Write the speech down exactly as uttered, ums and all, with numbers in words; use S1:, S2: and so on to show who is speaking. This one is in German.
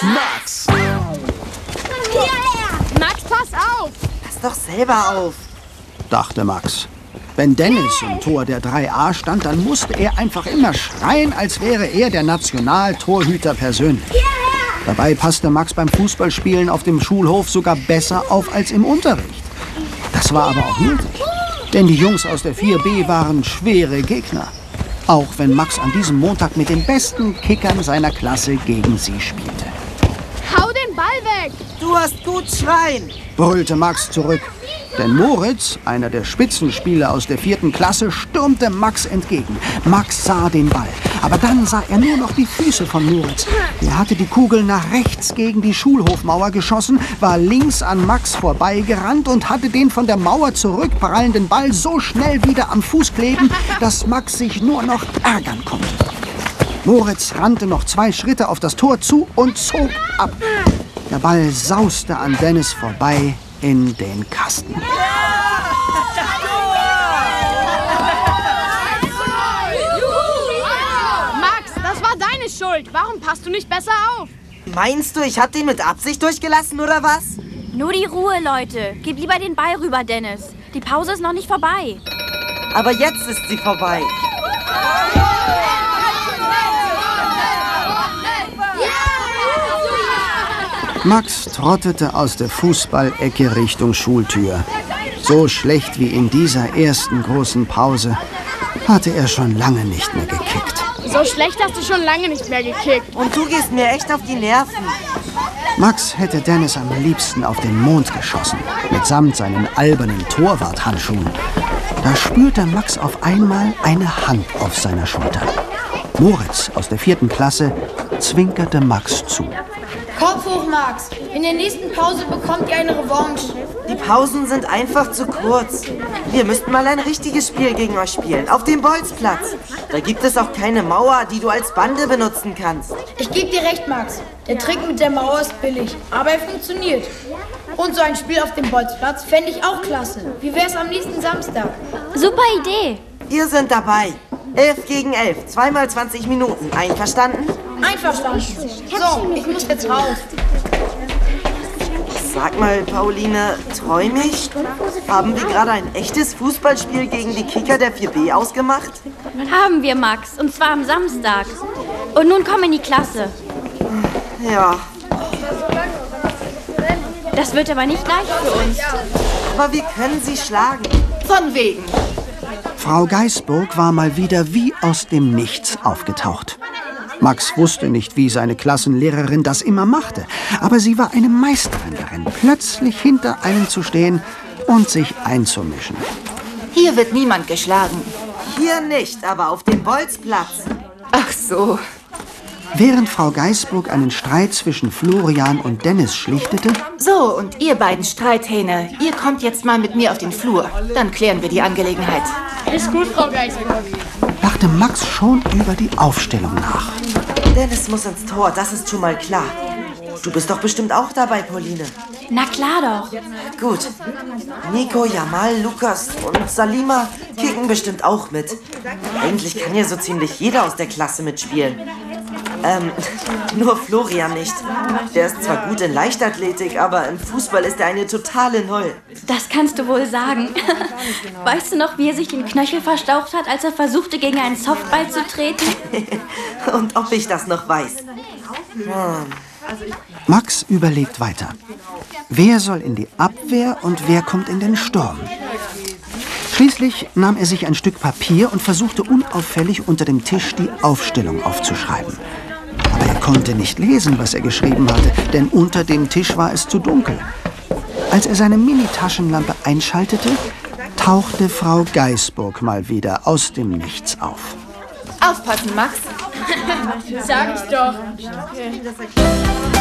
S1: Max.
S2: Max, pass auf!
S3: Pass doch selber auf,
S1: dachte Max. Wenn Dennis im Tor der drei a stand, dann musste er einfach immer schreien, als wäre er der Nationaltorhüter persönlich. Dabei passte Max beim Fußballspielen auf dem Schulhof sogar besser auf als im Unterricht. Das war aber auch nötig, denn die Jungs aus der vier b waren schwere Gegner. Auch wenn Max an diesem Montag mit den besten Kickern seiner Klasse gegen sie spielte.
S2: Hau den Ball weg!
S3: du hast gut schreien.
S1: Brüllte Max zurück. Denn Moritz, einer der Spitzenspieler aus der vierten Klasse, stürmte Max entgegen. Max sah den Ball, aber dann sah er nur noch die Füße von Moritz. Er hatte die Kugel nach rechts gegen die Schulhofmauer geschossen, war links an Max vorbeigerannt und hatte den von der Mauer zurückprallenden Ball so schnell wieder am Fuß kleben, dass Max sich nur noch ärgern konnte. Moritz rannte noch zwei Schritte auf das Tor zu und zog ab. Der Ball sauste an Dennis vorbei in den Kasten.
S2: Max, das war deine Schuld. Warum passt du nicht besser auf?
S3: Meinst du, ich hab den mit Absicht durchgelassen, oder was?
S4: Nur die Ruhe, Leute. Gib lieber den Ball rüber, Dennis. Die Pause ist noch nicht vorbei.
S3: Aber jetzt ist sie vorbei.
S1: Max trottete aus der Fußballecke Richtung Schultür. So schlecht wie in dieser ersten großen Pause hatte er schon lange nicht mehr gekickt.
S2: So schlecht hast du schon lange nicht mehr gekickt.
S3: Und du gehst mir echt auf die Nerven.
S1: Max hätte Dennis am liebsten auf den Mond geschossen, mitsamt seinen albernen Torwarthandschuhen. Da spürte Max auf einmal eine Hand auf seiner Schulter. Moritz aus der vierten Klasse zwinkerte Max zu.
S5: Kopf hoch, Max. In der nächsten Pause bekommt ihr eine Revanche.
S3: Die Pausen sind einfach zu kurz. Wir müssten mal ein richtiges Spiel gegen euch spielen, auf dem Bolzplatz. Da gibt es auch keine Mauer, die du als Bande benutzen kannst.
S5: Ich gebe dir recht, Max. Der Trick mit der Mauer ist billig, aber er funktioniert. Und so ein Spiel auf dem Bolzplatz fände ich auch klasse. Wie wär's am nächsten Samstag?
S4: Super Idee.
S3: Wir sind dabei. Elf gegen elf, zweimal zwanzig Minuten. Einverstanden?
S5: Einverstanden. So, ich muss jetzt raus.
S3: Sag mal, Pauline, träum ich? Haben wir gerade ein echtes Fußballspiel gegen die Kicker der vier b ausgemacht?
S4: Haben wir, Max. Und zwar am Samstag. Und nun komm in die Klasse.
S3: Ja,
S4: Das wird aber nicht leicht für uns.
S3: aber wir können sie schlagen.
S5: Von wegen.
S1: Frau Geisburg war mal wieder wie aus dem Nichts aufgetaucht. Max wusste nicht, wie seine Klassenlehrerin das immer machte, aber sie war eine Meisterin darin, plötzlich hinter einem zu stehen und sich einzumischen.
S6: Hier wird niemand geschlagen.
S3: Hier nicht, aber auf dem Bolzplatz.
S6: Ach so.
S1: Während Frau Geisburg einen Streit zwischen Florian und Dennis schlichtete,
S6: So, und ihr beiden Streithähne, ihr kommt jetzt mal mit mir auf den Flur. Dann klären wir die Angelegenheit.
S2: Ist gut, Frau Geisburg.
S1: dachte Max schon über die Aufstellung nach.
S3: Dennis muss ins Tor, das ist schon mal klar. Du bist doch bestimmt auch dabei, Pauline.
S4: Na klar doch.
S3: Gut. Nico, Jamal, Lukas und Salima kicken bestimmt auch mit. Eigentlich kann ja so ziemlich jeder aus der Klasse mitspielen. Ähm, nur Florian nicht. Der ist zwar gut in Leichtathletik, aber im Fußball ist er eine totale Null.
S4: Das kannst du wohl sagen. Weißt du noch, wie er sich den Knöchel verstaucht hat, als er versuchte, gegen einen Softball zu treten?
S3: Und ob ich das noch weiß.
S1: Max überlegt weiter. Wer soll in die Abwehr und wer kommt in den Sturm? Schließlich nahm er sich ein Stück Papier und versuchte unauffällig unter dem Tisch die Aufstellung aufzuschreiben. Aber er konnte nicht lesen, was er geschrieben hatte, denn unter dem Tisch war es zu dunkel. Als er seine Mini-Taschenlampe einschaltete, tauchte Frau Geisburg mal wieder aus dem Nichts auf.
S6: Aufpassen, Max.
S2: Sag ich doch.